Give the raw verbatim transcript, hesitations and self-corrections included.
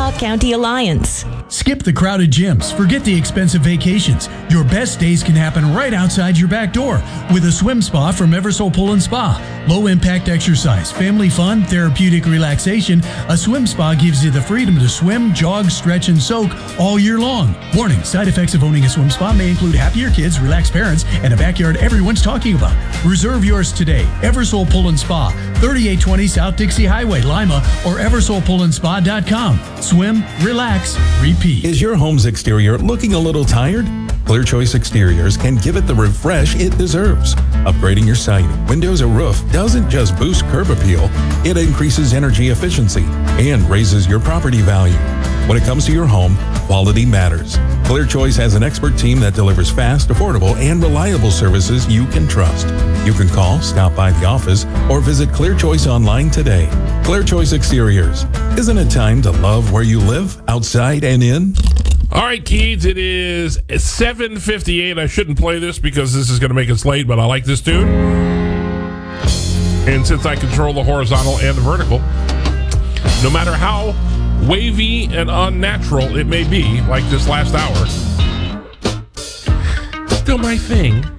Wichita County Alliance. Skip the crowded gyms. Forget the expensive vacations. Your best days can happen right outside your back door with a swim spa from Eversole Pool and Spa. Low impact exercise, family fun, therapeutic relaxation. A swim spa gives you the freedom to swim, jog, stretch, and soak all year long. Warning, side effects of owning a swim spa may include happier kids, relaxed parents, and a backyard everyone's talking about. Reserve yours today. Eversole Pool and Spa, thirty-eight twenty South Dixie Highway, Lima, or eversole pool and spa dot com. Swim, relax, repeat. Is your home's exterior looking a little tired? Clear Choice Exteriors can give it the refresh it deserves. Upgrading your siding, windows, or roof doesn't just boost curb appeal, it increases energy efficiency and raises your property value. When it comes to your home, quality matters. Clear Choice has an expert team that delivers fast, affordable, and reliable services you can trust. You can call, stop by the office, or visit Clear Choice online today. Clear Choice Exteriors. Isn't it time to love where you live, outside and in? All right, kids, it is seven fifty-eight. I shouldn't play this because this is going to make us late, but I like this tune. And since I control the horizontal and the vertical, no matter how wavy and unnatural it may be, like this last hour, still my thing.